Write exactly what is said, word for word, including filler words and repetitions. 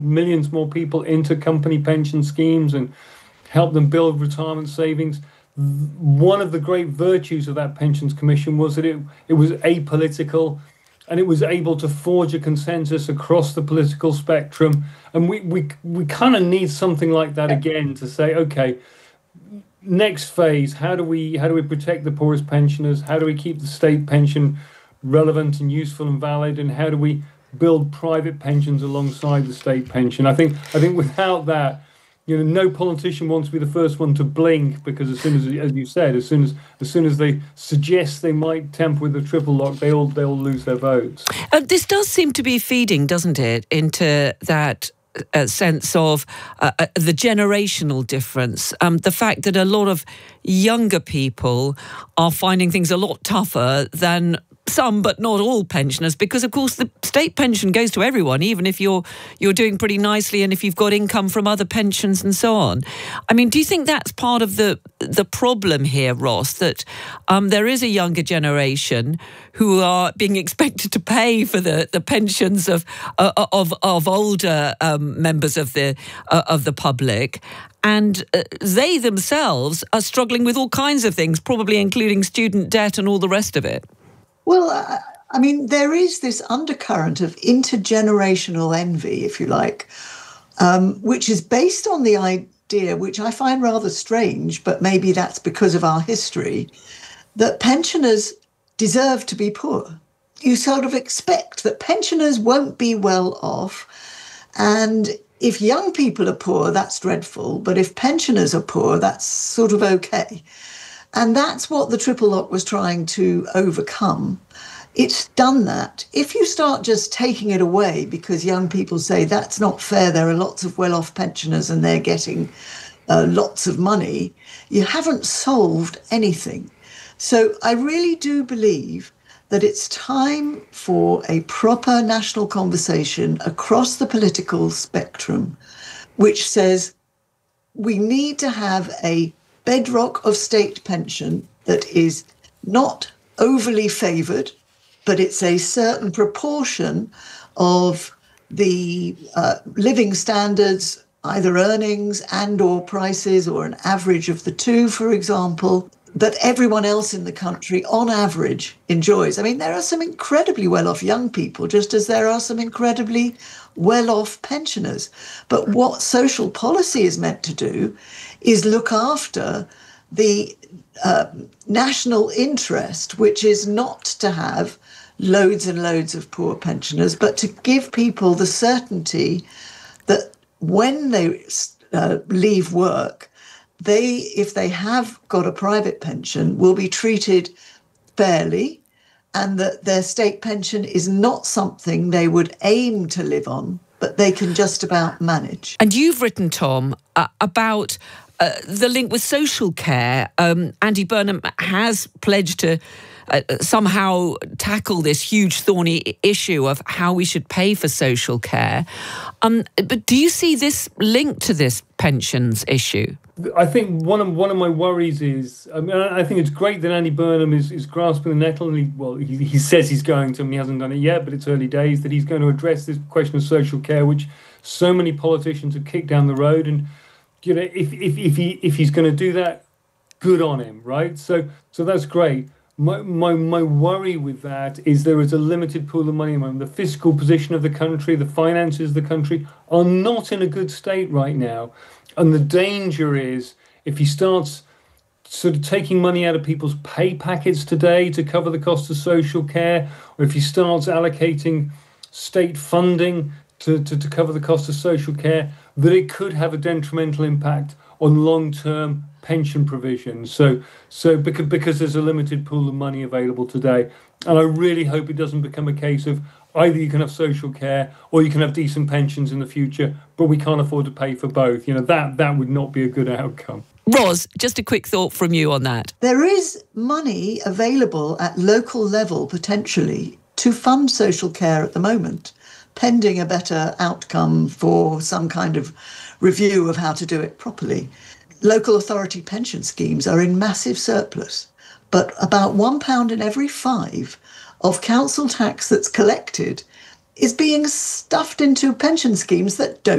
millions more people into company pension schemes and help them build retirement savings. One of the great virtues of that Pensions Commission was that it, it was apolitical, and it was able to forge a consensus across the political spectrum. And we we, we kind of need something like that again to say, okay, next phase, how do we how do we protect the poorest pensioners? How do we keep the state pension relevant and useful and valid? And how do we build private pensions alongside the state pension? I think I think without that, you know, no politician wants to be the first one to blink, because as soon as, as you said, as soon as as soon as they suggest they might temper with the triple lock, they all they all lose their votes. Uh, this does seem to be feeding, doesn't it, into that uh, sense of uh, uh, the generational difference. Um, the fact that a lot of younger people are finding things a lot tougher than some, but not all pensioners, because of course the state pension goes to everyone, even if you're you're doing pretty nicely and if you've got income from other pensions and so on. I mean, do you think that's part of the the problem here, Ross, that um, there is a younger generation who are being expected to pay for the, the pensions of uh, of of older um, members of the uh, of the public, and uh, they themselves are struggling with all kinds of things, probably including student debt and all the rest of it? Well, uh, I mean, there is this undercurrent of intergenerational envy, if you like, um, which is based on the idea, which I find rather strange, but maybe that's because of our history, that pensioners deserve to be poor. You sort of expect that pensioners won't be well off, and if young people are poor, that's dreadful, but if pensioners are poor, that's sort of okay. And that's what the triple lock was trying to overcome. It's done that. If you start just taking it away because young people say that's not fair, there are lots of well-off pensioners and they're getting uh, lots of money, you haven't solved anything. So I really do believe that it's time for a proper national conversation across the political spectrum, which says we need to have a bedrock of state pension that is not overly favoured, but it's a certain proportion of the uh, living standards, either earnings and or prices, or an average of the two, for example, that everyone else in the country, on average, enjoys. I mean, there are some incredibly well-off young people, just as there are some incredibly well-off pensioners. But what social policy is meant to do is look after the uh, national interest, which is not to have loads and loads of poor pensioners, but to give people the certainty that when they uh, leave work, they, if they have got a private pension, will be treated fairly, and that their state pension is not something they would aim to live on, but they can just about manage. And you've written, Tom, uh, about uh, the link with social care. Um, Andy Burnham has pledged to uh, somehow tackle this huge thorny issue of how we should pay for social care. Um, but do you see this linked to this pensions issue? I think one of one of my worries is, I mean, I think it's great that Andy Burnham is, is grasping the nettle, and he, well, he, he says he's going to, and he hasn't done it yet, but it's early days, that he's going to address this question of social care, which so many politicians have kicked down the road. And, you know, if if if he if he's going to do that, good on him, right? So so that's great. My my my worry with that is there is a limited pool of money. The fiscal position of the country, the finances of the country are not in a good state right now. And the danger is, if he starts sort of taking money out of people's pay packets today to cover the cost of social care, or if he starts allocating state funding to, to, to cover the cost of social care, that it could have a detrimental impact on long-term pension provisions. So, so because, because there's a limited pool of money available today. And I really hope it doesn't become a case of either you can have social care or you can have decent pensions in the future, but we can't afford to pay for both. You know, that that would not be a good outcome. Ros, just a quick thought from you on that. There is money available at local level, potentially, to fund social care at the moment, pending a better outcome for some kind of review of how to do it properly. Local authority pension schemes are in massive surplus, but about one pound in every five of council tax that's collected is being stuffed into pension schemes that don't